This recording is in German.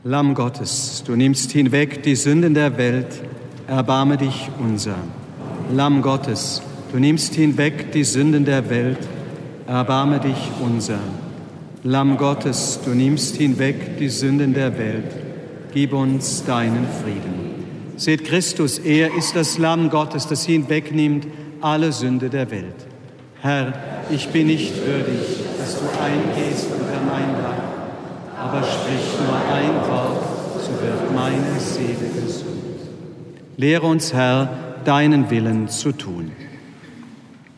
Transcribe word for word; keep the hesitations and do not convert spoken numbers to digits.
Lamm Gottes, du nimmst hinweg die Sünden der Welt, erbarme dich unser. Lamm Gottes, du nimmst hinweg die Sünden der Welt, erbarme dich unser. Lamm Gottes, du nimmst hinweg die Sünden der Welt, gib uns deinen Frieden. Seht Christus, er ist das Lamm Gottes, das hinwegnimmt alle Sünde der Welt. Herr, ich bin nicht würdig, dass du eingehst unter mein Dach, aber sprich nur ein Wort, so wird meine Seele gesund. Lehre uns, Herr, deinen Willen zu tun.